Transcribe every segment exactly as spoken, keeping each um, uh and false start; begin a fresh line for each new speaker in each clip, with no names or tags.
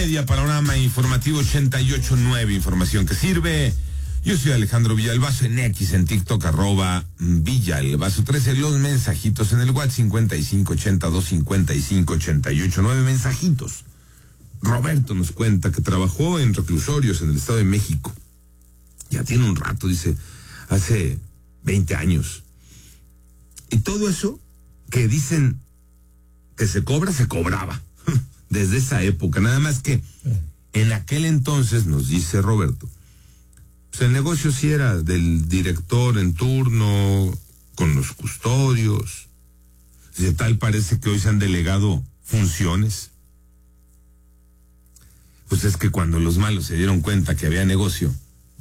Media Panorama Informativo ochenta y ocho punto nueve, información que sirve. Yo soy Alejandro Villalbazo en X, en TikTok, arroba Villalbazo trece, los mensajitos en el WhatsApp cincuenta y cinco ochenta y dos cincuenta y cinco ochenta y ocho, nueve mensajitos. Roberto nos cuenta que trabajó en reclusorios en el Estado de México. Ya tiene un rato, dice, hace veinte años. Y todo eso que dicen que se cobra, se cobraba. Desde esa época, nada más que en aquel entonces, nos dice Roberto, pues el negocio sí era del director en turno, con los custodios. De tal parece que hoy se han delegado funciones. Pues es que cuando los malos se dieron cuenta que había negocio,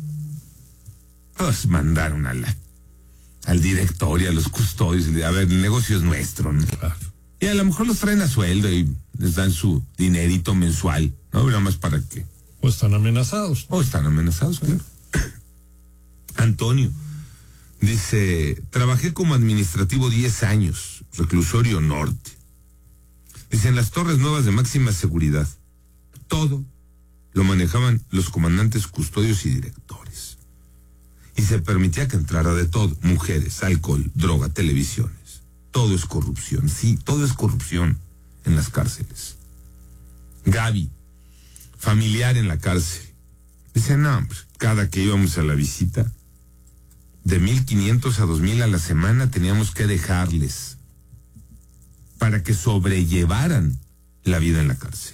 pues mandaron a la, al director y a los custodios. A ver, el negocio es nuestro, ¿no? Claro. Y a lo mejor los traen a sueldo y les dan su dinerito mensual, ¿no? Nada más para qué.
O están amenazados.
O están amenazados, claro. Antonio dice, trabajé como administrativo diez años, reclusorio norte. Dice, en las torres nuevas de máxima seguridad, todo lo manejaban los comandantes, custodios y directores. Y se permitía que entrara de todo, mujeres, alcohol, droga, televisiones. Todo es corrupción, sí, todo es corrupción en las cárceles. Gaby, familiar en la cárcel. Dice, no, hombre, cada que íbamos a la visita, de mil quinientos a dos mil a la semana teníamos que dejarles para que sobrellevaran la vida en la cárcel.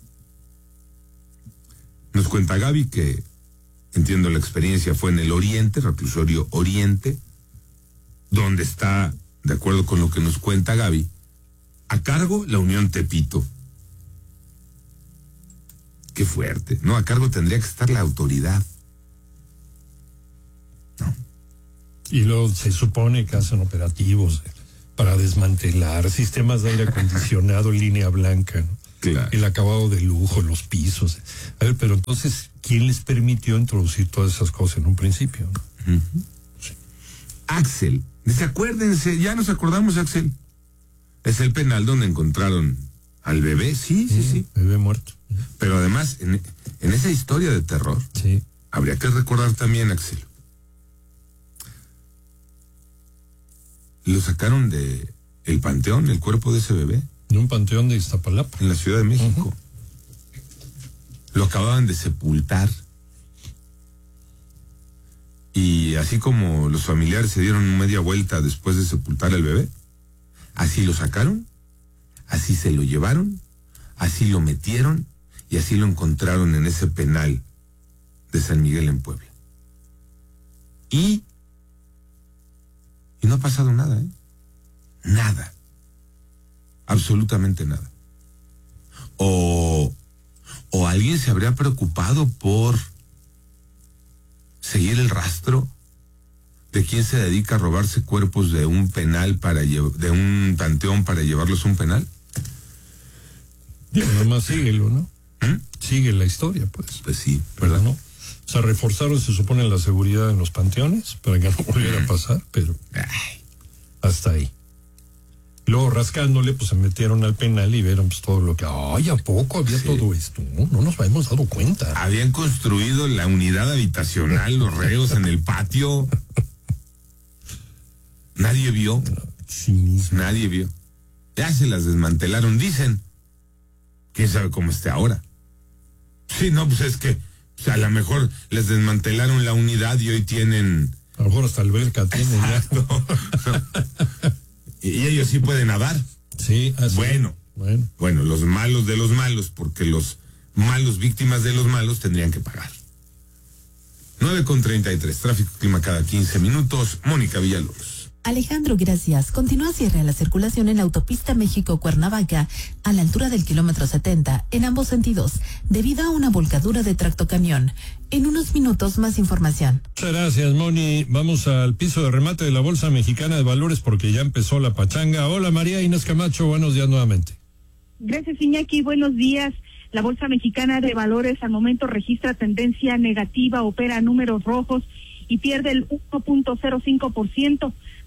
Nos cuenta Gaby que, entiendo la experiencia, fue en el Oriente, reclusorio Oriente, donde está, de acuerdo con lo que nos cuenta Gaby, a cargo la Unión Tepito. Qué fuerte, ¿no? A cargo tendría que estar la autoridad. No.
Y luego se supone que hacen operativos para desmantelar sistemas de aire acondicionado, línea blanca, ¿no?
Claro.
El acabado de lujo, los pisos. A ver, pero entonces, ¿quién les permitió introducir todas esas cosas en un principio, ¿no?
Uh-huh. Sí. Axel, dice, acuérdense, ya nos acordamos, Axel. Es el penal donde encontraron al bebé, sí, sí, sí. sí.
Bebé muerto.
Pero además, en, en esa historia de terror,
sí,
habría que recordar también, Axel, lo sacaron de el panteón, el cuerpo de ese bebé.
De un panteón de Iztapalapa.
En la Ciudad de México. Uh-huh. Lo acababan de sepultar. Y así como los familiares se dieron media vuelta después de sepultar al bebé, así lo sacaron, así se lo llevaron, así lo metieron y así lo encontraron en ese penal de San Miguel en Puebla. Y, y no ha pasado nada, ¿eh? Nada. Absolutamente nada. O, o alguien se habría preocupado por seguir el rastro de quién se dedica a robarse cuerpos de un penal para lle- de un panteón para llevarlos a un penal.
Digo, nada más síguelo, ¿no?
¿Mm?
Sigue la historia, pues.
Pues sí,
¿verdad?
¿verdad?
¿No? O sea, reforzaron, se supone, la seguridad en los panteones para que no volviera a pasar, pero
Ay.
hasta ahí. Luego, rascándole, pues se metieron al penal y vieron pues todo lo que... ¡Ay, a poco había sí. todo esto! No, no nos habíamos dado cuenta.
Habían construido la unidad habitacional, los reos en el patio. Nadie vio.
Sí.
Nadie vio. Ya se las desmantelaron, dicen. ¿Quién sabe cómo esté ahora? Sí, no, pues es que o sea, a lo mejor les desmantelaron la unidad y hoy tienen...
A lo mejor hasta alberca tienen.
Exacto. Y ellos sí pueden nadar.
Sí, así.
Bueno,
bueno,
bueno, los malos de los malos, porque los malos víctimas de los malos tendrían que pagar. nueve con treinta y tres, tráfico clima cada quince minutos. Mónica Villalobos.
Alejandro, gracias. Continúa cierre a la circulación en la autopista México-Cuernavaca a la altura del kilómetro setenta en ambos sentidos, debido a una volcadura de tractocamión. En unos minutos más información.
Muchas gracias, Moni. Vamos al piso de remate de la Bolsa Mexicana de Valores porque ya empezó la pachanga. Hola, María Inés Camacho, buenos días nuevamente.
Gracias, Iñaki, buenos días. La Bolsa Mexicana de Valores al momento registra tendencia negativa, opera números rojos y pierde el uno punto cero cinco por ciento.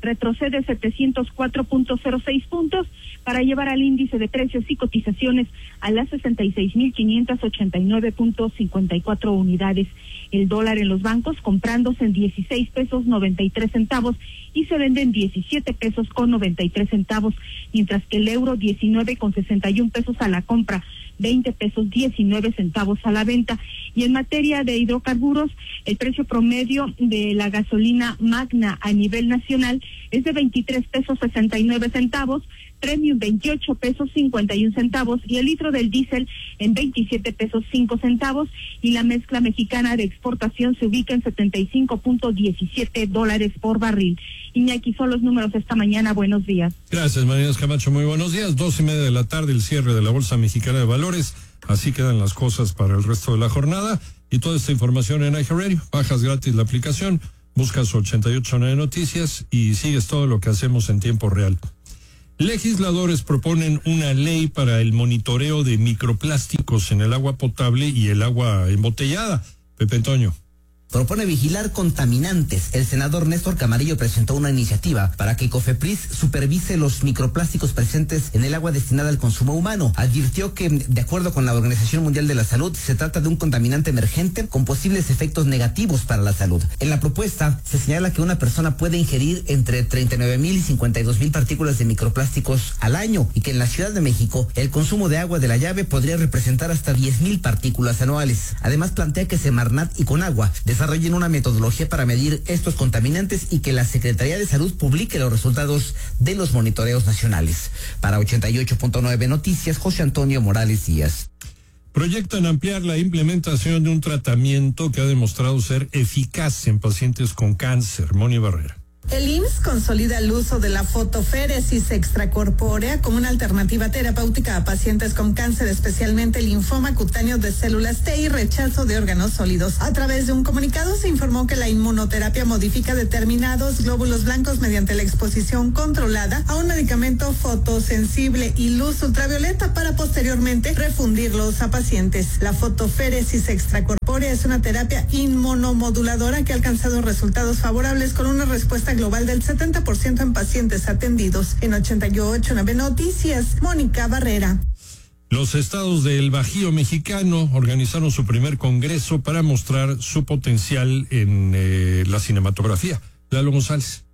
retrocede setecientos cuatro punto cero seis puntos para llevar al índice de precios y cotizaciones a las sesenta y seis mil quinientos ochenta y nueve punto cincuenta y cuatro unidades. El dólar en los bancos comprándose en dieciséis pesos noventa y tres centavos y se vende en diecisiete pesos con noventa y tres centavos, mientras que el euro diecinueve con sesenta y un pesos a la compra, veinte pesos diecinueve centavos a la venta. Y en materia de hidrocarburos, el precio promedio de la gasolina Magna a nivel nacional es de veintitrés pesos sesenta y nueve centavos, Premium veintiocho pesos cincuenta y un centavos y el litro del diésel en veintisiete pesos cinco centavos y la mezcla mexicana de exportación se ubica en setenta y cinco punto diecisiete dólares por barril. Iñaki, son los números esta mañana. Buenos días.
Gracias, María Camacho. Muy buenos días. Dos y media de la tarde, el cierre de la Bolsa Mexicana de Valores. Así quedan las cosas para el resto de la jornada. Y toda esta información en iHeartRadio. Bajas gratis la aplicación, buscas ochenta y ocho punto nueve Noticias y sigues todo lo que hacemos en tiempo real. Legisladores proponen una ley para el monitoreo de microplásticos en el agua potable y el agua embotellada. Pepe Antonio.
Propone vigilar contaminantes. El senador Néstor Camarillo presentó una iniciativa para que COFEPRIS supervise los microplásticos presentes en el agua destinada al consumo humano. Advirtió que, de acuerdo con la Organización Mundial de la Salud, se trata de un contaminante emergente con posibles efectos negativos para la salud. En la propuesta se señala que una persona puede ingerir entre treinta y nueve mil y cincuenta y dos mil partículas de microplásticos al año y que en la Ciudad de México el consumo de agua de la llave podría representar hasta diez mil partículas anuales. Además plantea que Semarnat y Conagua desarrollen una metodología para medir estos contaminantes y que la Secretaría de Salud publique los resultados de los monitoreos nacionales. Para ochenta y ocho punto nueve Noticias, José Antonio Morales Díaz.
Proyectan ampliar la implementación de un tratamiento que ha demostrado ser eficaz en pacientes con cáncer. Moni Barrera.
El I M S S consolida el uso de la fotoféresis extracorpórea como una alternativa terapéutica a pacientes con cáncer, especialmente linfoma cutáneo de células T y rechazo de órganos sólidos. A través de un comunicado se informó que la inmunoterapia modifica determinados glóbulos blancos mediante la exposición controlada a un medicamento fotosensible y luz ultravioleta para posteriormente refundirlos a pacientes. La fotoféresis extracorpórea es una terapia inmunomoduladora que ha alcanzado resultados favorables con una respuesta global del setenta por ciento en pacientes atendidos. En ochenta y ocho punto nueve Noticias, Mónica Barrera.
Los estados del Bajío mexicano organizaron su primer congreso para mostrar su potencial en eh, la cinematografía. Lalo González.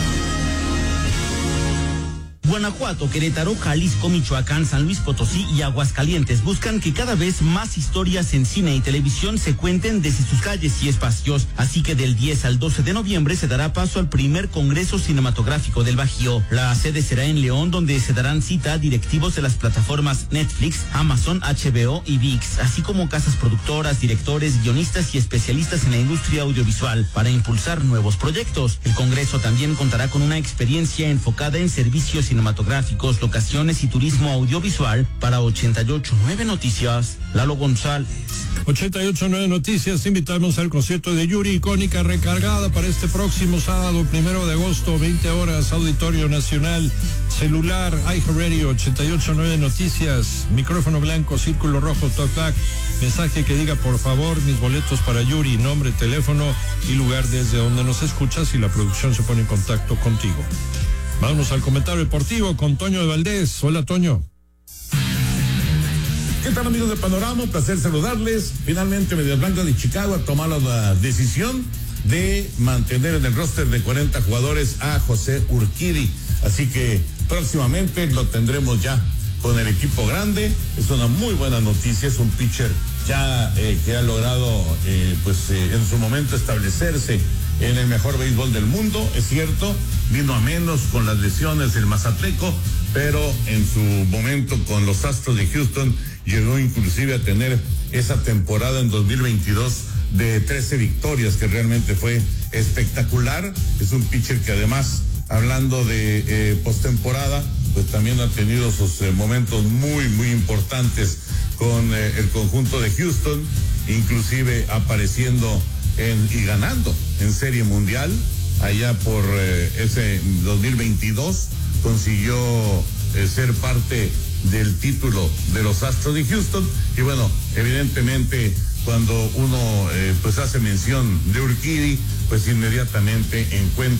Guanajuato, Querétaro, Jalisco, Michoacán, San Luis Potosí y Aguascalientes buscan que cada vez más historias en cine y televisión se cuenten desde sus calles y espacios. Así que del diez al doce de noviembre se dará paso al primer Congreso Cinematográfico del Bajío. La sede será en León, donde se darán cita a directivos de las plataformas Netflix, Amazon, H B O y ViX, así como casas productoras, directores, guionistas y especialistas en la industria audiovisual para impulsar nuevos proyectos. El Congreso también contará con una experiencia enfocada en servicios cinematográficos, locaciones y turismo audiovisual. Para ochenta y ocho punto nueve Noticias, Lalo González.
ochenta y ocho punto nueve Noticias, invitamos al concierto de Yuri, icónica recargada para este próximo sábado, primero de agosto, veinte horas, Auditorio Nacional, celular, iHeartRadio, ochenta y ocho punto nueve Noticias, micrófono blanco, círculo rojo, talkback, mensaje que diga por favor mis boletos para Yuri, nombre, teléfono y lugar desde donde nos escuchas y la producción se pone en contacto contigo. Vamos al comentario deportivo con Toño de Valdés. Hola, Toño.
¿Qué tal, amigos de Panorama? Un placer saludarles. Finalmente, Medias Blancas de Chicago ha tomado la decisión de mantener en el roster de cuarenta jugadores a José Urquidy. Así que próximamente lo tendremos ya con el equipo grande. Es una muy buena noticia. Es un pitcher ya eh, que ha logrado eh, pues eh, en su momento establecerse en el mejor béisbol del mundo. Es cierto, vino a menos con las lesiones del Mazateco, pero en su momento con los Astros de Houston llegó inclusive a tener esa temporada en dos mil veintidós de trece victorias, que realmente fue espectacular. Es un pitcher que además, hablando de eh, postemporada, pues también ha tenido sus eh, momentos muy, muy importantes con eh, el conjunto de Houston, inclusive apareciendo en, y ganando en Serie Mundial. Allá por eh, ese dos mil veintidós consiguió eh, ser parte del título de los Astros de Houston. Y bueno, evidentemente cuando uno eh, pues hace mención de Urquidy, pues inmediatamente encuentra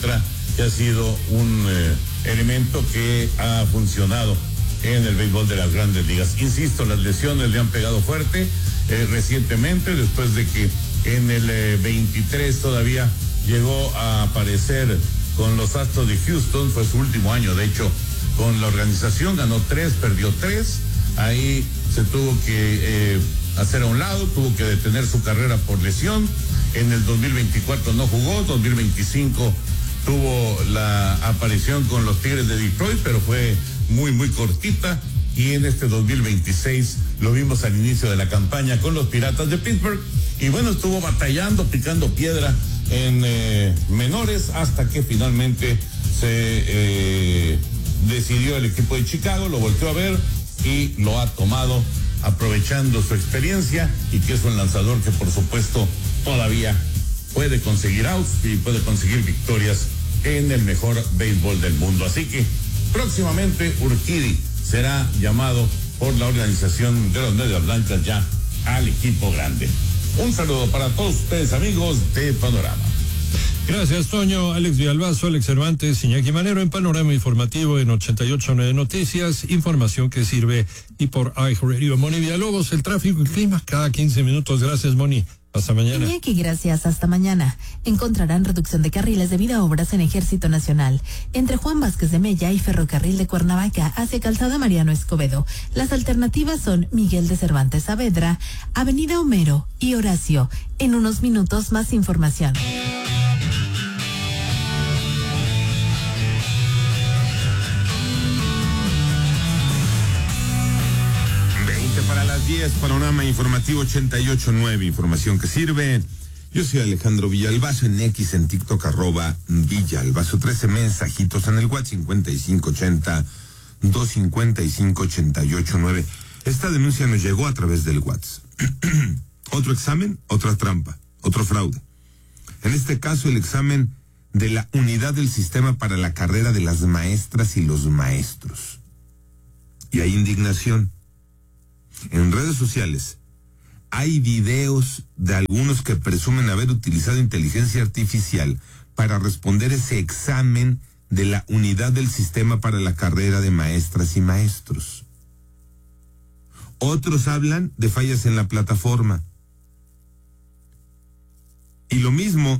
que ha sido un eh, elemento que ha funcionado en el béisbol de las grandes ligas. Insisto, las lesiones le han pegado fuerte eh, recientemente, después de que en el eh, veintitrés todavía llegó a aparecer con los Astros de Houston. Fue su último año, de hecho, con la organización. Ganó tres, perdió tres. Ahí se tuvo que eh, hacer a un lado, tuvo que detener su carrera por lesión. En el dos mil veinticuatro no jugó, dos mil veinticinco tuvo la aparición con los Tigres de Detroit, pero fue muy, muy cortita. Y en este dos mil veintiséis lo vimos al inicio de la campaña con los Piratas de Pittsburgh. Y bueno, estuvo batallando, picando piedra en eh, menores, hasta que finalmente se eh, decidió el equipo de Chicago, lo volteó a ver y lo ha tomado, aprovechando su experiencia, y que es un lanzador que por supuesto todavía puede conseguir outs y puede conseguir victorias en el mejor béisbol del mundo. Así que próximamente Urquidy será llamado por la organización de los Medias Blancas ya al equipo grande. Un saludo para todos ustedes, amigos de Panorama.
Gracias, Toño. Alex Villalbazo, Alex Cervantes, Iñaki Manero en Panorama Informativo en ochenta y ocho punto nueve Noticias, información que sirve, y por iHeartRadio. Moni Villalobos, el tráfico y clima cada quince minutos. Gracias, Moni. Hasta mañana.
Iñaki, gracias. Hasta mañana. Encontrarán reducción de carriles debido a obras en Ejército Nacional. Entre Juan Vázquez de Mella y Ferrocarril de Cuernavaca hacia Calzada Mariano Escobedo. Las alternativas son Miguel de Cervantes Saavedra, Avenida Homero y Horacio. En unos minutos más información.
Para las diez, Panorama Informativo ochenta y ocho punto nueve, información que sirve. Yo soy Alejandro Villalbazo, en X, en TikTok, arroba Villalbazo. trece mensajitos en el WhatsApp, cincuenta y cinco ochenta, doscientos cincuenta y cinco, ochenta y ocho nueve. Esta denuncia nos llegó a través del WhatsApp. Otro examen, otra trampa, otro fraude. En este caso, el examen de la unidad del sistema para la carrera de las maestras y los maestros. Y hay indignación. En redes sociales hay videos de algunos que presumen haber utilizado inteligencia artificial para responder ese examen de la unidad del sistema para la carrera de maestras y maestros. Otros hablan de fallas en la plataforma. Y lo mismo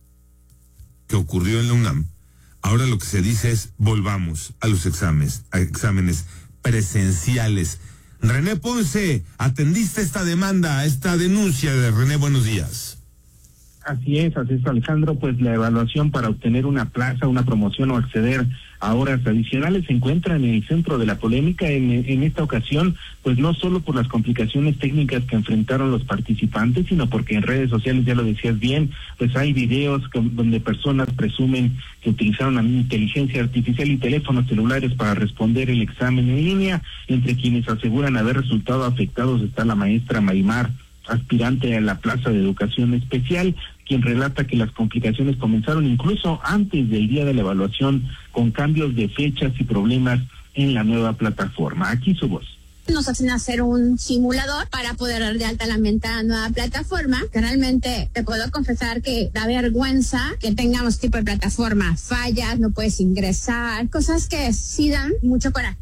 que ocurrió en la UNAM, ahora lo que se dice es volvamos a los exámenes, a exámenes presenciales. René Ponce, atendiste esta demanda, esta denuncia de René, buenos días.
Así es, así es, Alejandro, pues la evaluación para obtener una plaza, una promoción o acceder a horas adicionales se encuentra en el centro de la polémica en, en esta ocasión, pues no solo por las complicaciones técnicas que enfrentaron los participantes, sino porque en redes sociales, ya lo decías bien, pues hay videos que, donde personas presumen que utilizaron la inteligencia artificial y teléfonos celulares para responder el examen en línea. Entre quienes aseguran haber resultado afectados está la maestra Marimar, aspirante a la plaza de educación especial, quien relata que las complicaciones comenzaron incluso antes del día de la evaluación, con cambios de fechas y problemas en la nueva plataforma. Aquí su voz.
Nos hacen hacer un simulador para poder dar de alta la mentada nueva plataforma, que realmente te puedo confesar que da vergüenza que tengamos tipo de plataforma, fallas, no puedes ingresar, cosas que sí dan mucho coraje.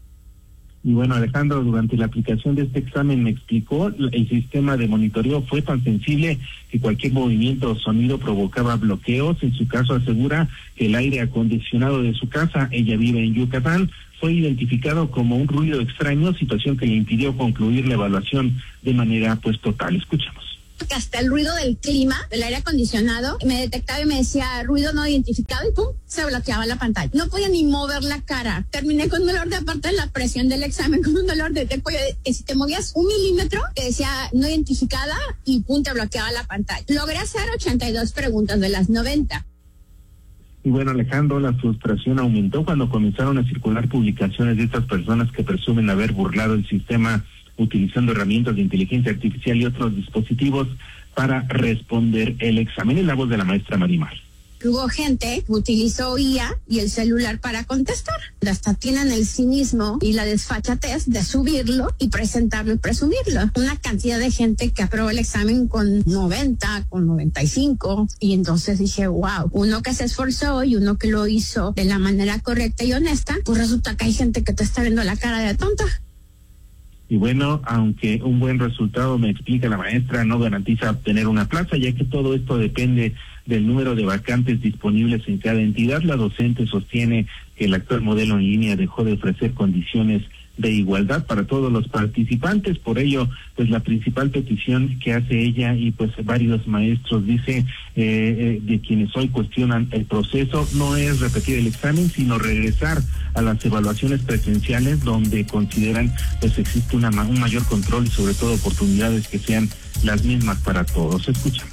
Y bueno, Alejandro, durante la aplicación de este examen me explicó, el sistema de monitoreo fue tan sensible que cualquier movimiento o sonido provocaba bloqueos. En su caso asegura que el aire acondicionado de su casa, ella vive en Yucatán, fue identificado como un ruido extraño, situación que le impidió concluir la evaluación de manera pues total. Escuchamos.
Que hasta el ruido del clima, del aire acondicionado, me detectaba y me decía ruido no identificado y pum, se bloqueaba la pantalla. No podía ni mover la cara. Terminé con un dolor de, aparte de la presión del examen, con un dolor de, de cuello, que si te movías un milímetro, te decía no identificada y pum, te bloqueaba la pantalla. Logré hacer ochenta y dos preguntas de las noventa.
Y bueno, Alejandro, la frustración aumentó cuando comenzaron a circular publicaciones de estas personas que presumen haber burlado el sistema utilizando herramientas de inteligencia artificial y otros dispositivos para responder el examen. En la voz de la maestra Marimar.
Hubo gente que utilizó I A y el celular para contestar. Hasta tienen el cinismo y la desfachatez de subirlo y presentarlo y presumirlo. Una cantidad de gente que aprobó el examen con noventa, con noventa y cinco, y entonces dije, wow, uno que se esforzó y uno que lo hizo de la manera correcta y honesta, pues resulta que hay gente que te está viendo la cara de tonta.
Y bueno, aunque un buen resultado, me explica la maestra, no garantiza obtener una plaza, ya que todo esto depende del número de vacantes disponibles en cada entidad, la docente sostiene que el actual modelo en línea dejó de ofrecer condiciones de igualdad para todos los participantes. Por ello, pues la principal petición que hace ella y pues varios maestros, dice, eh, eh, de quienes hoy cuestionan el proceso, no es repetir el examen, sino regresar a las evaluaciones presenciales, donde consideran pues existe una un mayor control y sobre todo oportunidades que sean las mismas para todos. Escuchamos.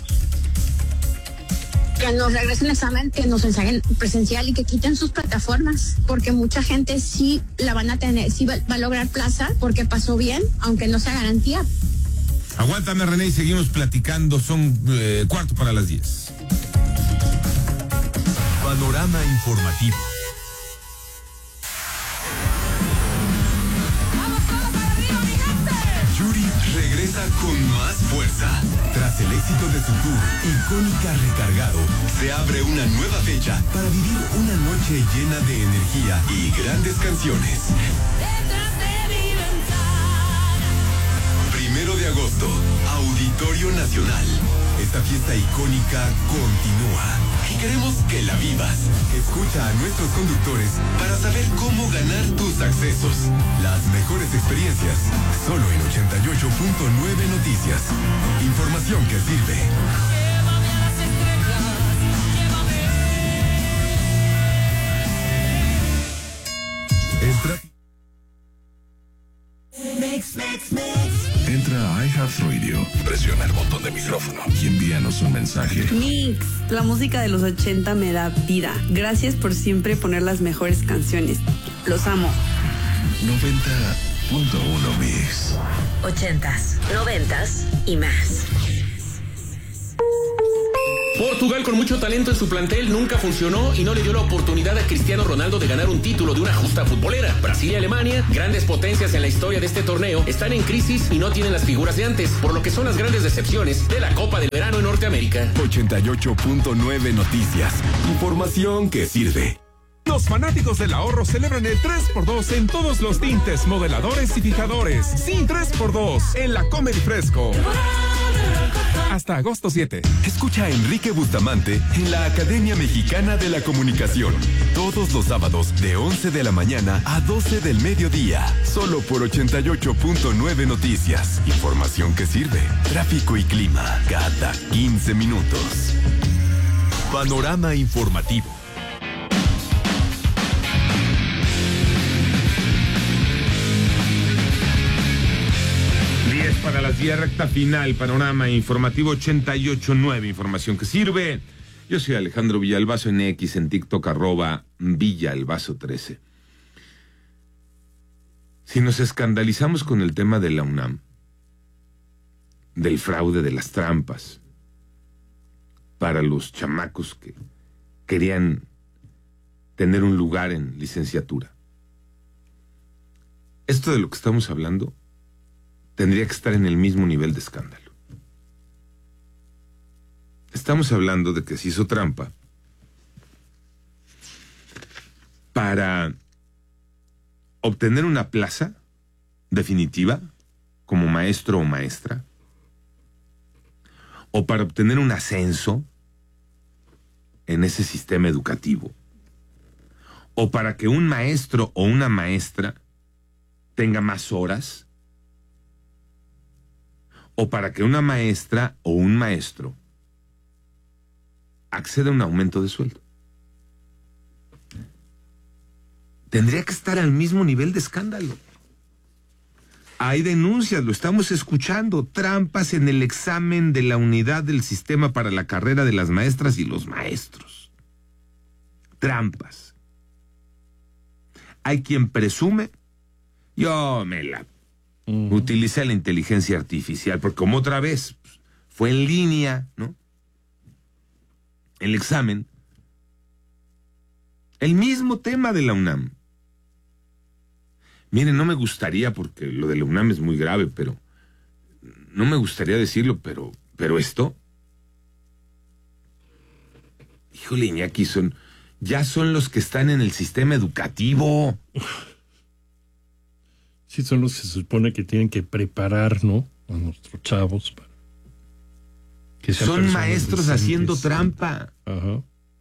Que nos regresen el examen, que nos ensayen presencial y que quiten sus plataformas, porque mucha gente sí la van a tener, sí va, va a lograr plaza porque pasó bien, aunque no sea garantía.
Aguántame, René, y seguimos platicando. Son eh, cuarto para las diez.
Panorama informativo. Yuri regresa con más fuerza. Tras el éxito de su tour, Icónica Recargado, se abre una nueva fecha para vivir una noche llena de energía y grandes canciones. Primero de agosto, Auditorio Nacional. Esta fiesta icónica continúa y queremos que la vivas. Escucha a nuestros conductores para saber cómo ganar tus accesos. Las mejores experiencias, solo en ochenta y ocho punto nueve Noticias. Información que sirve. Entra.
Mix, mix, mix. Entra a iHeartRadio, presiona el botón de micrófono y envíanos un mensaje.
Mix, la música de los ochenta me da vida. Gracias por siempre poner las mejores canciones. Los amo.
noventa punto uno Mix.
Ochentas, noventas y más.
Portugal, con mucho talento en su plantel, nunca funcionó y no le dio la oportunidad a Cristiano Ronaldo de ganar un título de una justa futbolera. Brasil y Alemania, grandes potencias en la historia de este torneo, están en crisis y no tienen las figuras de antes, por lo que son las grandes decepciones de la Copa del Verano en Norteamérica.
ochenta y ocho punto nueve Noticias. Información que sirve.
Los fanáticos del ahorro celebran el tres por dos en todos los tintes, modeladores y fijadores. Sí, tres por dos en la Comedy Fresco. Hasta agosto siete.
Escucha a Enrique Bustamante en la Academia Mexicana de la Comunicación. Todos los sábados de once de la mañana a doce del mediodía. Solo por ochenta y ocho punto nueve Noticias. Información que sirve. Tráfico y clima cada quince minutos. Panorama informativo.
Para las diez, recta final, panorama informativo ochenta y ocho punto nueve, información que sirve. Yo soy Alejandro Villalbazo, en X, en TikTok, arroba Villalbazo trece. Si nos escandalizamos con el tema de la UNAM, del fraude, de las trampas, para los chamacos que querían tener un lugar en licenciatura, esto de lo que estamos hablando tendría que estar en el mismo nivel de escándalo. Estamos hablando de que se hizo trampa para obtener una plaza definitiva como maestro o maestra, o para obtener un ascenso en ese sistema educativo, o para que un maestro o una maestra tenga más horas, o para que una maestra o un maestro acceda a un aumento de sueldo. Tendría que estar al mismo nivel de escándalo. Hay denuncias, lo estamos escuchando, trampas en el examen de la unidad del sistema para la carrera de las maestras y los maestros. Trampas. Hay quien presume, yo me la Uh-huh. utilicé la inteligencia artificial, porque como otra vez fue en línea, ¿no? El examen, El mismo tema de la UNAM. Miren, no me gustaría, porque lo de la UNAM es muy grave, pero no me gustaría decirlo, pero, pero esto, híjole, Iñaki, son, ya son los que están en el sistema educativo.
Sí, son los que se supone que tienen que preparar, ¿no?, a nuestros chavos para que sean
son maestros
decentes.
Haciendo trampa.
Ajá.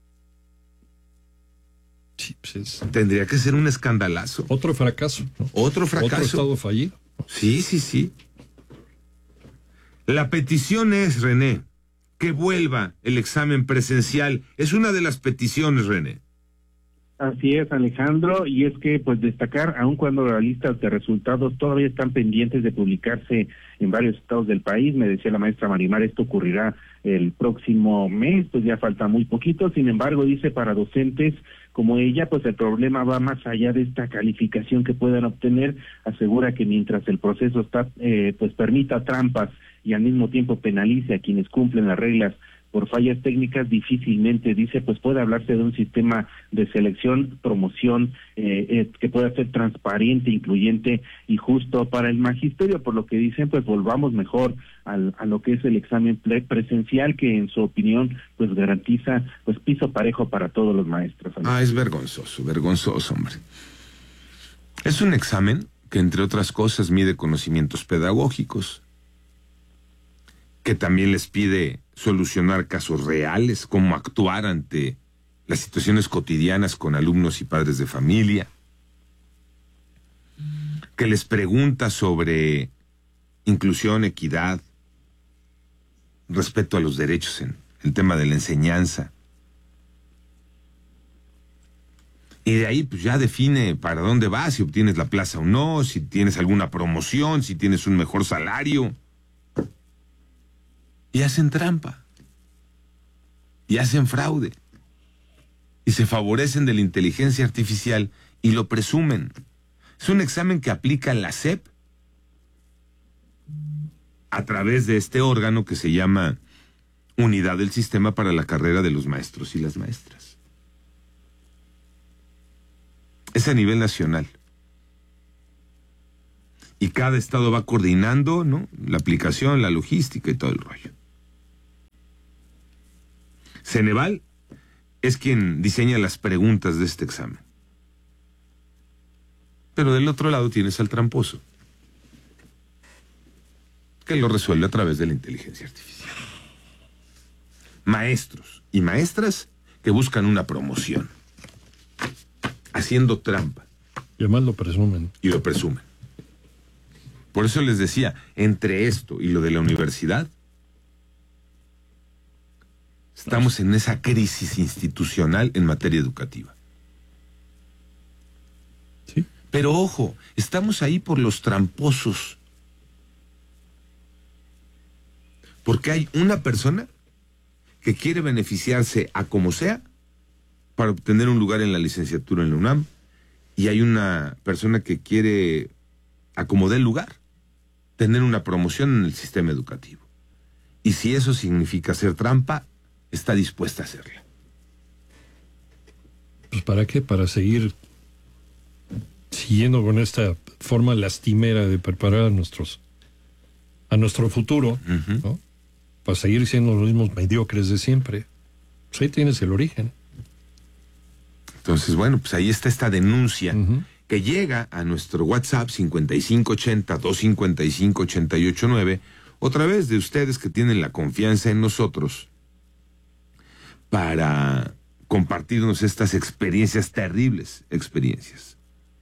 Sí, pues es...
Tendría que ser un escandalazo.
Otro fracaso, ¿no?
Otro fracaso.
Otro estado fallido.
Sí, sí, sí. La petición es, René, que vuelva el examen presencial. Es una de las peticiones, René.
Así es, Alejandro, y es que pues destacar, aun cuando las listas de resultados todavía están pendientes de publicarse en varios estados del país, me decía la maestra Marimar, esto ocurrirá el próximo mes, pues ya falta muy poquito. Sin embargo, dice, para docentes como ella, pues el problema va más allá de esta calificación que puedan obtener. Asegura que mientras el proceso está, eh, pues permita trampas y al mismo tiempo penalice a quienes cumplen las reglas por fallas técnicas, difícilmente, dice, pues puede hablarse de un sistema de selección, promoción, eh, eh, que pueda ser transparente, incluyente y justo para el magisterio, por lo que dicen, pues volvamos mejor al, a lo que es el examen presencial, que en su opinión, pues garantiza, pues piso parejo para todos los maestros.
Ah, es vergonzoso, vergonzoso, hombre. Es un examen que, entre otras cosas, mide conocimientos pedagógicos, que también les pide solucionar casos reales, cómo actuar ante las situaciones cotidianas con alumnos y padres de familia, que les pregunta sobre inclusión, equidad, respeto a los derechos en el tema de la enseñanza. Y de ahí pues ya define para dónde vas, si obtienes la plaza o no, si tienes alguna promoción, si tienes un mejor salario. Y hacen trampa. Y hacen fraude. Y se favorecen de la inteligencia artificial y lo presumen. Es un examen que aplica la S E P a través de este órgano que se llama Unidad del Sistema para la Carrera de los Maestros y las Maestras. Es a nivel nacional. Y cada estado va coordinando, ¿no?, la aplicación, la logística y todo el rollo. Ceneval es quien diseña las preguntas de este examen. Pero del otro lado tienes al tramposo, que lo resuelve a través de la inteligencia artificial. Maestros y maestras que buscan una promoción, haciendo trampa.
Y además lo presumen.
Y lo presumen. Por eso les decía, entre esto y lo de la universidad, estamos en esa crisis institucional en materia educativa.
Sí.
Pero ojo, estamos ahí por los tramposos. Porque hay una persona que quiere beneficiarse a como sea para obtener un lugar en la licenciatura en la UNAM, y hay una persona que quiere, a como dé lugar, tener una promoción en el sistema educativo. Y si eso significa hacer trampa, está dispuesta a hacerla.
Pues ¿para qué? Para seguir siguiendo con esta forma lastimera de preparar a nuestros a nuestro futuro, uh-huh. ¿no? Para seguir siendo los mismos mediocres de siempre. Pues ahí tienes el origen.
Entonces, bueno, pues ahí está esta denuncia uh-huh. que llega a nuestro WhatsApp cincuenta y cinco ochenta, doscientos cincuenta y cinco, ochenta y ocho nueve, otra vez de ustedes que tienen la confianza en nosotros para compartirnos estas experiencias, terribles experiencias.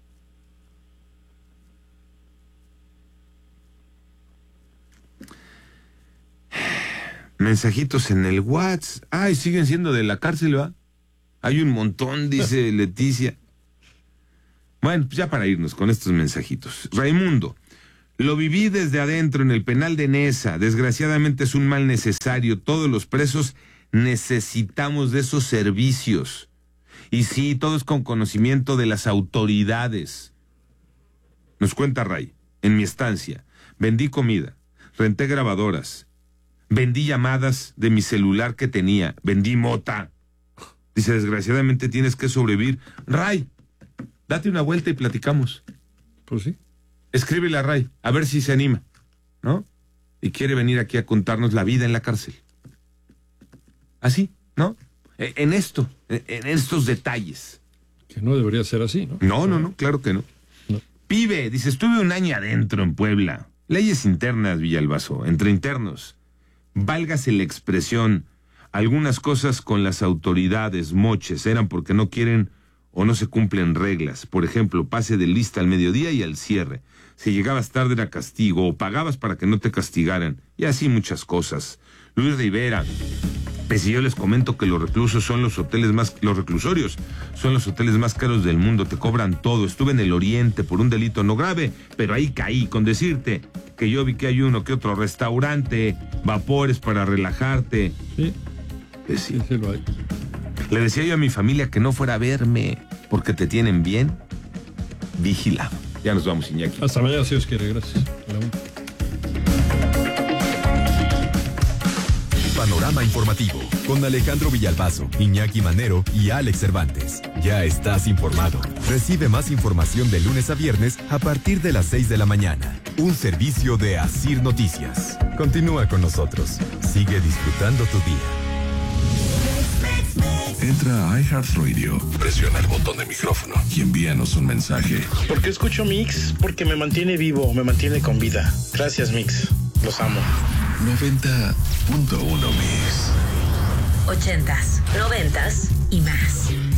Mensajitos en el WhatsApp. Ay, siguen siendo de la cárcel, ¿va? Hay un montón, dice Leticia. Bueno, pues ya para irnos con estos mensajitos. Raimundo, lo viví desde adentro en el penal de Nesa. Desgraciadamente es un mal necesario. Todos los presos necesitamos de esos servicios. Y sí, todo es con conocimiento de las autoridades. Nos cuenta Ray, en mi estancia, vendí comida, renté grabadoras, vendí llamadas de mi celular que tenía, vendí mota. Dice, desgraciadamente tienes que sobrevivir. Ray, date una vuelta y platicamos.
Pues sí.
Escríbele a Ray, a ver si se anima, ¿no? Y quiere venir aquí a contarnos la vida en la cárcel. Así, ¿no? En esto, en estos detalles.
Que no debería ser así, ¿no?
No, no, no, claro que no.
no.
Pibe, dice, estuve un año adentro en Puebla. Leyes internas, Villalbazo, entre internos. Válgase la expresión, algunas cosas con las autoridades moches eran porque no quieren o no se cumplen reglas. Por ejemplo, pase de lista al mediodía y al cierre. Si llegabas tarde era castigo o pagabas para que no te castigaran. Y así muchas cosas. Luis Rivera, pues si yo les comento que los reclusos son los hoteles más, los reclusorios son los hoteles más caros del mundo, te cobran todo. Estuve en el Oriente por un delito no grave, pero ahí caí con decirte que yo vi que hay uno que otro restaurante, vapores para relajarte.
Sí,
pues sí.
sí, sí lo hay.
Le decía yo a mi familia que no fuera a verme porque te tienen bien vigilado. Ya nos vamos, Iñaki.
Hasta mañana, si Dios quiere. Gracias.
Panorama informativo con Alejandro Villalbazo, Iñaki Manero y Alex Cervantes. Ya estás informado. Recibe más información de lunes a viernes a partir de las seis de la mañana. Un servicio de Asir Noticias. Continúa con nosotros. Sigue disfrutando tu día.
Entra a iHeartRadio, presiona el botón de micrófono y envíanos un mensaje.
¿Por qué escucho Mix? Porque me mantiene vivo, me mantiene con vida. Gracias, Mix. Los amo.
noventa punto uno Mix.
Ochentas, noventas y más.